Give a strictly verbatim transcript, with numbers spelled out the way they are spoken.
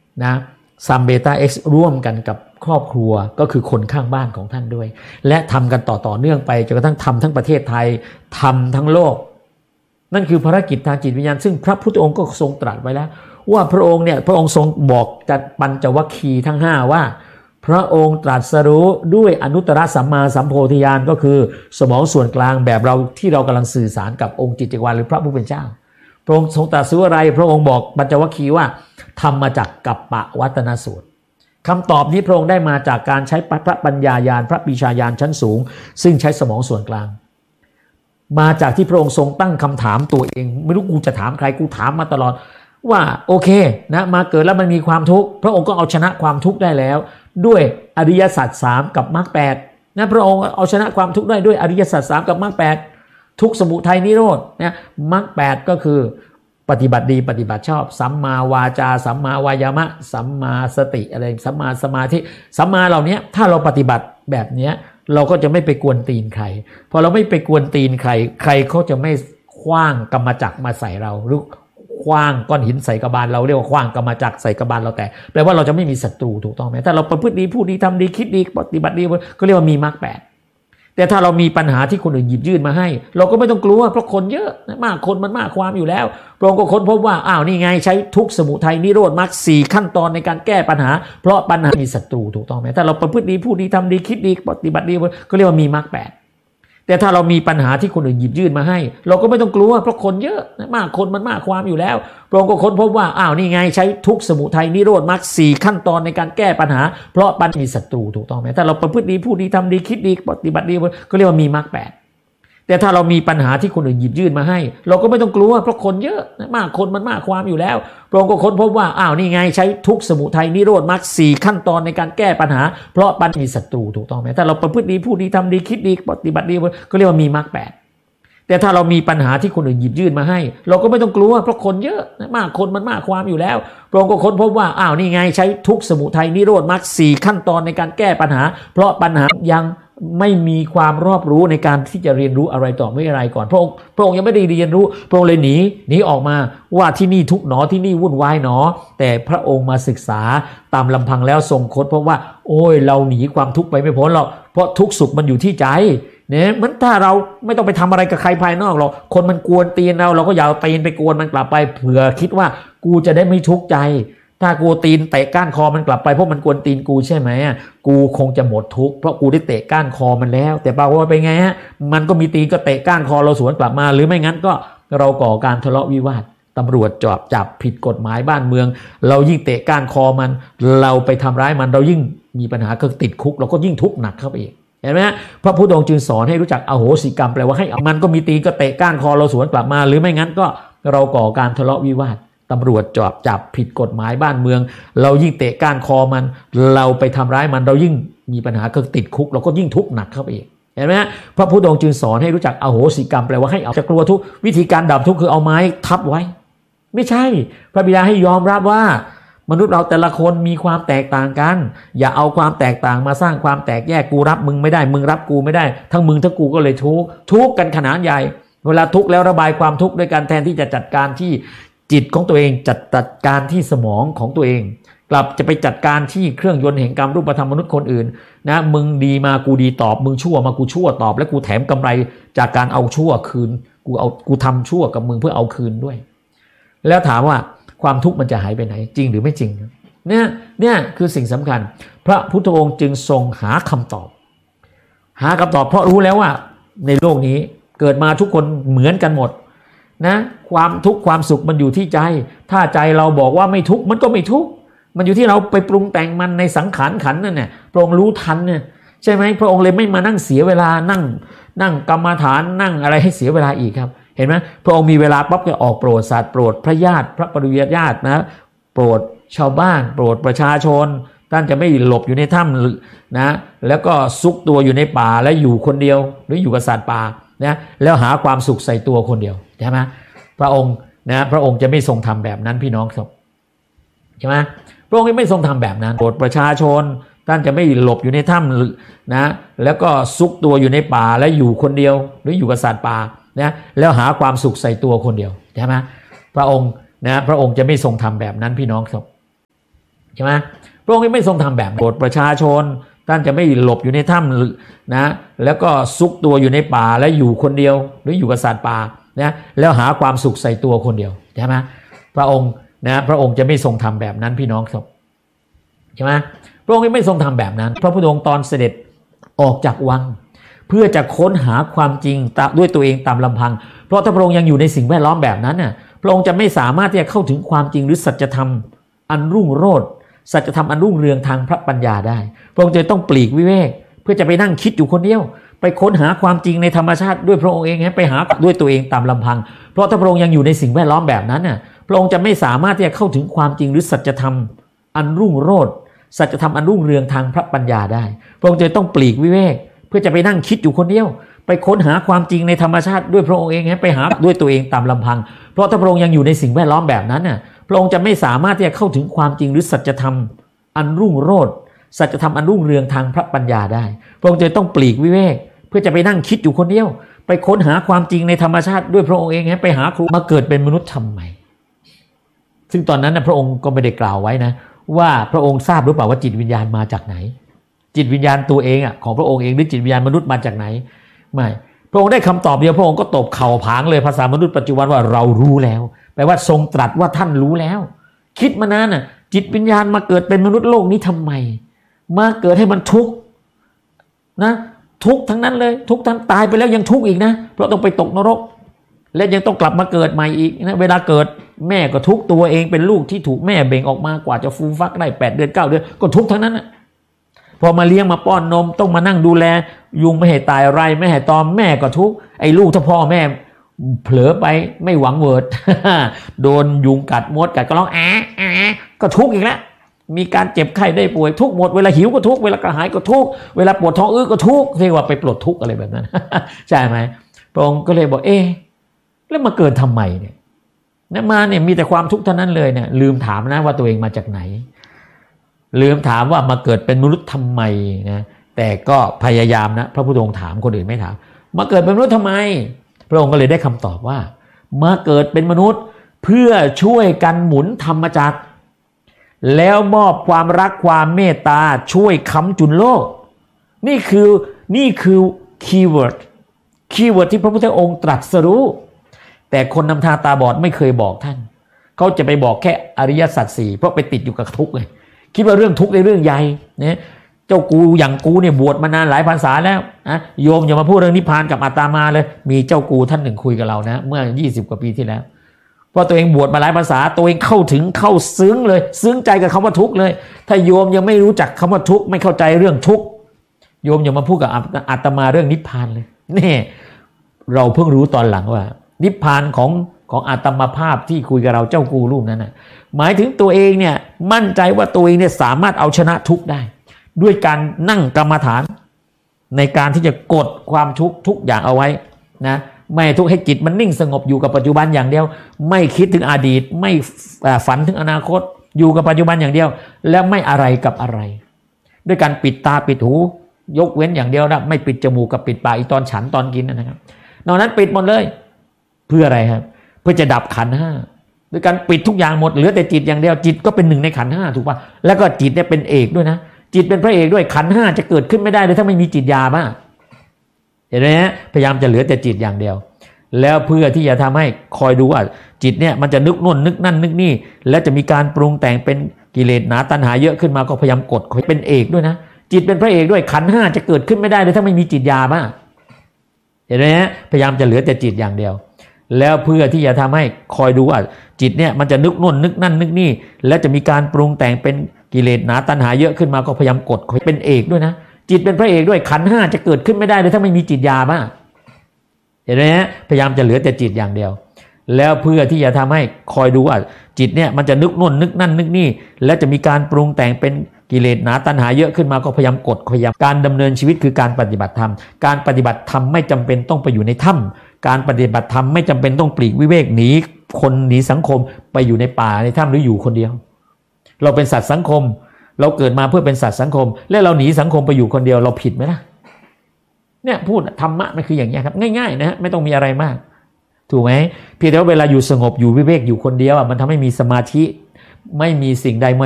นะซัมเบต้าเอ็กซ์ร่วมกันกับครอบครัวก็คือคนข้างบ้านของท่านด้วยและทำกันต่อต่อเนื่องไปจนกระทั่งทำทั้งประเทศไทยทำทั้งโลกนั่นคือภารกิจทางจิตวิญญาณซึ่งพระพุทธองค์ก็ทรงตรัสไว้แล้วว่าพระองค์เนี่ยพระองค์ทรงบอกจัดปัญจวัคคีย์ทั้งห้าว่าพระองค์ตรัสรู้ด้วยอนุตตรสัมมาสัมโพธิญาณก็คือสมองส่วนกลางแบบเราที่เรากำลังสื่อสารกับองค์จิตจักรวาลหรือพระผู้เป็นเจ้าพระองค์ทรงตรัสรู้อะไรพระองค์บอกปัญจวัคคีย์ว่าทำมาจากกัปปวัตตนสูตรคำตอบนี้พระองค์ได้มาจากการใช้พระปัญญาญาณพระปีชาญาณชั้นสูงซึ่งใช้สมองส่วนกลางมาจากที่พระองค์ทรงตั้งคำถามตัวเองไม่รู้กูจะถามใครกูถามมาตลอดว่าโอเคนะมาเกิดแล้วมันมีความทุกข์พระองค์ก็เอาชนะความทุกข์ได้แล้วด้วยอริยสัจสามกับมรรคแปดนะพระองค์เอาชนะความทุกข์ได้ด้วยอริยสัจสามกับมรรคแปดทุกข์สมุทัยนิโรธนะมรรคแปดก็คือปฏิบัติดีปฏิบัติชอบสัมมาวาจาสัมมาวายามะสัมมาสติอะไรสัมมาสมาธิสัมมาเหล่านี้ถ้าเราปฏิบัติแบบนี้เราก็จะไม่ไปกวนตีนใครพอเราไม่ไปกวนตีนใครใครเขาจะไม่ขว้างกรรมจักรมาใส่เราหรือขว้างก้อนหินใส่กระบาลเราเรียกว่าขว้างกรรมจักรใส่กระบาลเราแต่แปลว่าเราจะไม่มีศัตรูถูกต้องไหมถ้าเราประพฤติดีพูดดีทำดีคิดดีปฏิบัติดีก็เรียกว่ามีมรรคแปดแต่ถ้าเรามีปัญหาที่คนอื่นหยิบยื่นมาให้เราก็ไม่ต้องกลัวเพราะคนเยอะมากคนมันมากความอยู่แล้วพระองค์ก็ค้นพบว่าอ้าวนี่ไงใช้ทุกข์สมุทัยนิโรธมรรคสี่ขั้นตอนในการแก้ปัญหาเพราะปัญหามีศัตรูถูกต้องไหมถ้าเราประพฤติดีพูดดีทำดีคิดดีปฏิบัติดีก็เรียกว่ามีมรรคแปดแต่ถ้าเรามีปัญหาที่คนอื่นหยิบยื่นมาให้เราก็ไม่ต้องกลัวเพราะคนเยอะมากคนมันมากความอยู่แล้วพระองค์ก็ค้นพบว่าอ้าวนี่ไงใช้ทุกข์สมุทัยนิโรธมรรคสี่ขั้นตอนในการแก้ปัญหาเพราะปัญหามีศัตรูถูกต้องไหมถ้าเราประพฤติดีพูดดีทำดีคิดดีปฏิบัติดีก็เรียกว่ามีมรรคแปดแต่ถ้าเรามีปัญหาที่คนอื่นหยิบยื่นมาให้เราก็ไม่ต้องกลัวเพราะคนเยอะมากคนมันมากความอยู่แล้วพระองค์ก็ค้นพบว่าอ้าวนี่ไงใช้ทุกข์สมุทัยนิโรธมรรคสี่ขั้นตอนในการแก้ปัญหาเพราะปัญหามีศัตรูถูกต้องไหมถ้าเราประพฤติดีพูดดีทำดีคิดดีปฏิบัติดีก็เรียกว่ามีมรรคแปดแต่ถ้าเรามีปัญหาที่คนอื่นหยิบยื่นมาให้เราก็ไม่ต้องกลัวเพราะคนเยอะมากคนมันมากความอยู่แล้วพระองค์ก็ค้นพบว่าอ้าวนี่ไงใช้ทุกข์สมุทัยนิโรธมรรคสี่ขั้นตอนในการแก้ปัญหาเพราะปัญหายังไม่มีความรอบรู้ในการที่จะเรียนรู้อะไรต่อไม่อะไรก่อนพระองค์พระองค์ยังไม่ได้เรียนรู้พระองค์เลยหนีหนีออกมาว่าที่นี่ทุกข์หนอที่นี่วุ่นวายหนอแต่พระองค์มาศึกษาตามลำพังแล้วทรงค้นพบว่าโอ้ยเราหนีความทุกข์ไปไม่พ้นหรอกเพราะทุกข์สุขมันอยู่ที่ใจเนี่ยมันถ้าเราไม่ต้องไปทำอะไรกับใครภายนอกหรอกคนมันกวนตีนเราเราก็อย่าเอาตีนไปกวนมันกลับไปเผื่อคิดว่ากูจะได้ไม่ทุกข์ใจถ้ากูตีนเตะก้านคอมันกลับไปเพราะมันกวนตีนกูใช่ไหมกูคงจะหมดทุกข์เพราะกูได้เตะก้านคอมันแล้วแต่ปรากฏว่าเป็นไงฮะมันก็มีตีนก็เตะก้านคอเราสวนกลับมาหรือไม่งั้นก็เราก่อการทะเลาะวิวาทตำรวจจับจับผิดกฎหมายบ้านเมืองเรายิ่งเตะก้านคอมันเราไปทำร้ายมันเรายิ่งมีปัญหาก็ติดคุกเราก็ยิ่งทุกข์หนักเข้าไปอีกเห็นไหมฮะพระพุทธองค์จึงสอนให้รู้จักอโหสิกรรมแปลว่าให้มันก็มีตีนก็เตะก้านคอเราสวนกลับมาหรือไม่งั้นก็เราก่อการทะเลาะวิวาทตำรวจจับจับผิดกฎหมายบ้านเมืองเรายิ่งเตะก้านคอมันเราไปทำร้ายมันเรายิ่งมีปัญหาก็ติดคุกเราก็ยิ่งทุกข์หนักเข้าไปอีกเห็นไหมฮะพระพุทธองค์จึงสอนให้รู้จักอโหสิกรรมแปลว่าให้เอาจะกลัวทุกวิธีการดับทุกข์คือเอาไม้ทับไว้ไม่ใช่พระบิดาให้ยอมรับว่ามนุษย์เราแต่ละคนมีความแตกต่างกันอย่าเอาความแตกต่างมาสร้างความแตกแยกกูรับมึงไม่ได้มึงรับกูไม่ได้ทั้งมึงทั้งกูก็เลยทุกข์ทุกข์กันขนาดใหญ่เวลาทุกข์แล้วระบายความทุกข์ด้วยการแทนที่จะจัดการที่จิตของตัวเองจัดจัดการที่สมองของตัวเองกลับจะไปจัดการที่เครื่องยนต์แห่งกรรมรูปธรรมมนุษย์คนอื่นนะมึงดีมากูดีตอบมึงชั่วมากูชั่วตอบและกูแถมกำไรจากการเอาชั่วคืนกูเอากูทำชั่วกับมึงเพื่อเอาคืนด้วยแล้วถามว่าความทุกข์มันจะหายไปไหนจริงหรือไม่จริงเนี่ยเนี่ยคือสิ่งสำคัญพระพุทธองค์จึงทรงหาคำตอบหาคำตอบเพราะรู้แล้วว่าในโลกนี้เกิดมาทุกคนเหมือนกันหมดนะความทุกข์ความสุขมันอยู่ที่ใจถ้าใจเราบอกว่าไม่ทุกข์มันก็ไม่ทุกข์มันอยู่ที่เราไปปรุงแต่งมันในสังขารขันนั่นเนี่ยพระองค์รู้ทันเนี่ยใช่ไหมพระองค์เลยไม่มานั่งเสียเวลานั่งนั่งกรรมฐานนั่งอะไรให้เสียเวลาอีกครับเห็นไหมพระองค์มีเวลาปั๊บก็ออกโปรดสัตว์โปรดพระญาติพระปริยญาตินะโปรดชาวบ้านโปรดประชาชนท่านจะไม่หลบอยู่ในถ้ำนะแล้วก็ซุกตัวอยู่ในป่าและอยู่คนเดียวหรืออยู่กับสัตว์ป่านะแล้วหาความสุขใส่ตัวคนเดียวใช่ไหมพระองค์นะพระองค์จะไม่ทรงทำแบบนั้นพี่น้องครับใช่ไหมพระองค์ไม่ทรงทำแบบนั้นโปรดประชาชนท่านจะไม่หลบอยู่ในถ้ำนะแล้วก็ซุกตัวอยู่ในป่าและอยู่คนเดียวหรืออยู่กับสัตว์ป่านะแล้วหาความสุขใส่ตัวคนเดียวใช่ไหมพระองค์นะพระองค์จะไม่ทรงทำแบบนั้นพี่น้องครับใช่ไหมพระองค์ไม่ทรงทำแบบโปรดประชาชนท่านจะไม่หลบอยู่ในถ้ำนะแล้วก็ซุกตัวอยู่ในป่าแล้วอยู่คนเดียวหรืออยู่กับสัตว์ป่านะแล้วหาความสุขใส่ตัวคนเดียวใช่ไหมพระองค์นะพระองค์จะไม่ทรงทำแบบนั้นพี่น้องครับใช่ไหมพระองค์ไม่ทรงทำแบบนั้นพระพุทธองค์ตอนเสด็จออกจากวังเพื่อจะค้นหาความจริงด้วยตัวเองตามลำพังเพราะถ้าพระองค์ยังอยู่ในสิ่งแวดล้อมแบบนั้นน่ะพระองค์จะไม่สามารถที่จะเข้าถึงความจริงหรือสัจธรรมอันรุ่งโรจน์สัจธรรมอันรุ่งเรืองทางพระปัญญาได้พระองค์จะต้องปลีกวิเวกเพื่อจะไปนั่งคิดอยู่คนเดียวไปค้นหาความจริงในธรรมชาติด้วยพระองค์เองไปหาด้วยตัวเองตามลำพังเพราะถ้าพระองค์ยังอยู่ในสิ่งแวดล้อมแบบนั้นน่ะพระองค์จะไม่สามารถที่จะเข้าถึงความจริงหรือสัจธรรมอันรุ่งโรจน์สัจธรรมอันรุ่งเรืองทางพระปัญญาได้พระองค์จะต้องปลีกวิเวกเพื่อจะไปนั่งคิดอยู่คนเดียวไปค้นหาความจริงในธรรมชาติด้วยพระองค์เองไปหาด้วยตัวเองตามลำพังเพราะถ้าพระองค์ยังอยู่ในสิ่งแวดล้อมแบบนั้นน่ะพระองค์จะไม่สามารถที่จะเข้าถึงความจริงหรือสัจธรรมอันรุ่งโรจน์สัจธรรมอันรุ่งเรืองทางพระปัญญาได้พระองค์จะต้องปลีกวิเวกเพื่อจะไปนั่งคิดอยู่คนเดียวไปค้นหาความจริงในธรรมชาติด้วยพระองค์เองไปหาครูมาเกิดเป็นมนุษย์ทำไมซึ่งตอนนั้นนะพระองค์ก็ไม่ได้กล่าวไว้นะว่าพระองค์ทราบหรือเปล่าว่าจิตวิญญาณมาจากไหนจิตวิญญาณตัวเองอ่ะของพระองค์เองหรือจิตวิญญาณมนุษย์มาจากไหนไม่พระองค์ได้คำตอบเดียวพระองค์ก็ตบเข่าผางเลยภาษามนุษย์ปัจจุบันว่าเรารู้แล้วแปลว่าทรงตรัสว่าท่านรู้แล้วคิดมานานน่ะจิตวิญญาณมาเกิดเป็นมนุษย์โลกนี้ทำไมมาเกิดให้มันทุกข์นะทุกข์ทั้งนั้นเลยทุกข์ทั้งตายไปแล้วยังทุกข์อีกนะเพราะต้องไปตกนรกและยังต้องกลับมาเกิดใหม่อีกนะเวลาเกิดแม่ก็ทุกข์ตัวเองเป็นลูกที่ถูกแม่เบ่งออกมากว่าจะฟูมฟักได้แปดเดือนเก้าเดือนก็ทุกข์ทั้งนั้นนะพอมาเลี้ยงมาป้อนนมต้องมานั่งดูแลยุงไม่ให้ตายไรไม่ให้ตอมแม่ก็ทุกข์ไอ้ลูกถ้าพ่อแม่เผลอไปไม่หวังเวิร์ด โดนยุงกัดมดกัดก็ร้องแอะแอะก็ทุกข์อีกแล้วมีการเจ็บไข้ได้ป่วยทุกข์หมดเวลาหิวก็ทุกข์เวลากระหายก็ทุกข์เวลาปวดท้องอื้อก็ทุกข์เรียกว่าไปปลดทุกข์อะไรแบบนั้น ใช่ไหมพระองค์ก็เลยบอกเอ๊ะแล้วมาเกิดทำไมเนี่ยนะมาเนี่ยมีแต่ความทุกข์เท่านั้นเลยเนี่ยลืมถามนะว่าตัวเองมาจากไหนลืมถามว่ามาเกิดเป็นมนุษย์ทำไมนะแต่ก็พยายามนะพระพุทธองค์ถามคนอื่นไม่ถามมาเกิดเป็นมนุษย์ทำไมพระองค์ก็เลยได้คำตอบว่ามาเกิดเป็นมนุษย์เพื่อช่วยกันหมุนธรรมจักรแล้วมอบความรักความเมตตาช่วยค้ำจุนโลกนี่คือนี่คือคีย์เวิร์ดคีย์เวิร์ดที่พระพุทธองค์ตรัสรู้แต่คนนำทางตาบอดไม่เคยบอกท่านเขาจะไปบอกแค่อริยสัจสี่เพราะไปติดอยู่กับทุกข์เลยคิดว่าเรื่องทุกข์ในเรื่องใหญ่เนี่ยเจ้ากูอย่างกูเนี่ยบวชมานานหลายพรรษาแล้วนะโยมอย่ามาพูดเรื่องนิพพานกับอาตมาเลยมีเจ้ากูท่านหนึ่งคุยกับเรานะเมื่อยี่สิบกว่าปีที่แล้วเพราะตัวเองบวชมาหลายภาษาตัวเองเข้าถึงเข้าซึ้งเลยซึ้งใจกับคำว่าทุกข์เลยถ้าโยมยังไม่รู้จักคำว่าทุกข์ไม่เข้าใจเรื่องทุกข์โยมอย่ามาพูดกับอาตมาเรื่องนิพพานเลยนี่เราเพิ่งรู้ตอนหลังว่านิพพานของของอาตมาภาพที่คุยกับเราเจ้ากูรูปนั้นนะหมายถึงตัวเองเนี่ยมั่นใจว่าตัวเองเนี่ยสามารถเอาชนะทุกข์ได้ด้วยการนั่งกรรมฐานในการที่จะกดความทุกข์ทุกอย่างเอาไว้นะไม่ทุกข์ให้จิตมันนิ่งสงบอยู่กับปัจจุบันอย่างเดียวไม่คิดถึงอดีตไม่ฝันถึงอนาคตอยู่กับปัจจุบันอย่างเดียวและไม่อะไรกับอะไรด้วยการปิดตาปิดหูยกเว้นอย่างเดียวนะไม่ปิดจมูกกับปิดปากอีตอนฉันตอนกินนะครับนอกนั้นปิดหมดเลยเพื่ออะไรครับเพื่อจะดับขันธ์ห้าด้วยการปิดทุกอย่างหมดเหลือแต่จิตอย่างเดียวจิตก็เป็นหนึ่งในขันธ์ห้าถูกป่ะแล้วก็จิตเนี่ยเป็นเอกด้วยนะจิตเป็นพระเอกด้วยขันธ์ห้าจะเกิดขึ้นไม่ได้เลยถ้าไม่มีจิตญาณเห็นไหมฮะพยายามจะเหลือแต่จิตอย่างเดียวแล้วเพื่อที่จะทำให้คอยดูว่าจิตเนี่ยมันจะนึกนู่นนึกนั่นนึกนี่แล้วจะมีการปรุงแต่งเป็นกิเลสหนาตัณหาเยอะขึ้นมาก็พยายามกดเป็นเอกด้วยนะจิตเป็นพระเอกด้วยขันธ์ห้าจะเกิดขึ้นไม่ได้เลยถ้าไม่มีจิตญาณเห็นไหมฮะพยายามจะเหลือแต่จิตอย่างเดียวแล้วเพื่อที่จะทำให้คอยดูว่าจิตเนี่ยมันจะนึกนู่นนึกนั่นนึกนี่แล้วจะมีการปรุงแต่งเป็นกิเลสหนาตัณหาเยอะขึ้นมาก็พยายามกดเป็นเอกด้วยนะจิตเป็นพระเอกด้วยขันธ์ห้าจะเกิดขึ้นไม่ได้เลยถ้าไม่มีจิตญาณเห็นไหมฮะพยายามจะเหลือแต่จิตอย่างเดียวแล้วเพื่อที่จะทำให้คอยดูว่าจิตเนี่ยมันจะนึกนู่นนึกนั่นนึกนี่แล้วจะมีการปรุงแต่งเป็นกิเลสหนาตัณหาเยอะขึ้นมาก็พยายามกดพยายามการดำเนินชีวิตคือการปฏิบัติธรรมการปฏิบัติธรรมไม่จำเป็นต้องไปอยู่ในถ้ำการปฏิบัติธรรมไม่จำเป็นต้องปลีกวิเวกหนีคนหนีสังคมไปอยู่ในป่าในถ้ำหรืออยู่คนเดียวเราเป็นสัตว์สังคมเราเกิดมาเพื่อเป็นสัตว์สังคมและเราหนีสังคมไปอยู่คนเดียวเราผิดไหมล่ะเนี่ยพูดธรรมะมันคืออย่างนี้ครับง่ายๆนะฮะไม่ต้องมีอะไรมากถูกไหมเพียงแต่ว่าเวลาอยู่สงบอยู่วิเวกอยู่คนเดียวอ่ะมันทำให้มีสมาธิไม่มีสิ่งใด